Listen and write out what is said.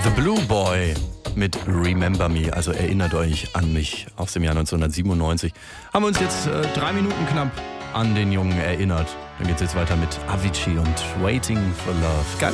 The Blue Boy mit Remember Me, also erinnert euch an mich, aus dem Jahr 1997. Haben wir uns jetzt 3 Minuten knapp an den Jungen erinnert. Dann geht's jetzt weiter mit Avicii und Waiting for Love. Geil.